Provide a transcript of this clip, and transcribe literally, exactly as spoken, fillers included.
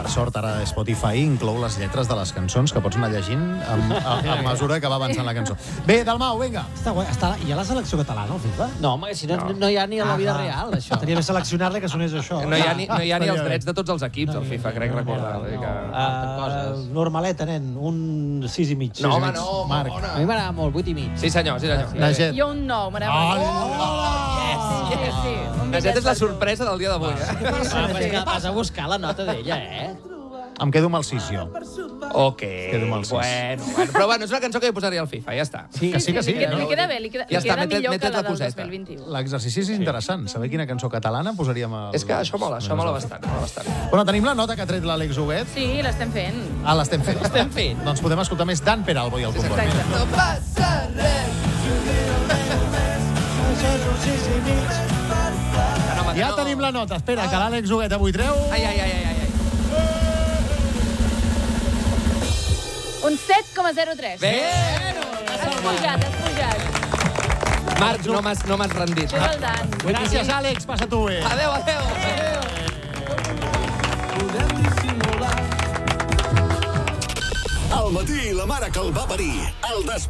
per sort, ara Spotify inclou les lletres de les cançons que pots anar llegint a, a, a mesura que va avançant la cançó. Bé, Dalmau, vinga. Està guai. Està, hi ha la selecció catalana, al FIFA? No, home, si no, no. no hi ha ni a la vida ah, real, això. Estaria bé seleccionar-la que sonés això. No hi ha ni, no hi ha ni els drets de tots els equips, al FIFA, crec recordar. Uh, normaleta, nen, un sis i mig. No, home, no, Marc. A mi m'agrada molt, vuit i mig. Sí, senyor, sí, senyor. Naget. Jo un nou, m'agrada molt. Sí, sí, sí. Naget és la sorpresa del dia d'avui, eh? Ah, però és que vas a buscar la nota d'ella, eh? Em quedo amb el sis, jo. Ok, Quedo amb el sis. bueno, bueno. Però bueno, és una cançó que jo posaria al FIFA, ja està. Sí, que sí, que sí. Li, no? li queda bé, li queda, Ja li està, queda m'he tret- millor m'he que tret la la del coseta. dos mil vint-i-u. L'exercici és interessant, saber quina cançó catalana posaríem al... És que això mola, això mola bastant, mola bastant. Bueno, tenim la nota que ha tret l'Àlex Huguet. Sí, l'estem fent. Ah, l'estem fent. L'estem fent. Doncs podem escoltar més Dan Peralbo i el compon. Exacte. No passa res. Ja tenim la nota. Espera, que l'Àlex Huguet avui treu... Ai, ai, ai, ai, ai. Un set coma zero tres. Bé! Has pujat, has pujat. Marc, no m'has no m'has rendit. És el Dan. Gràcies, Àlex. Passa tu bé. Adéu, adéu. Al matí, la mare que el va parir. El despertar.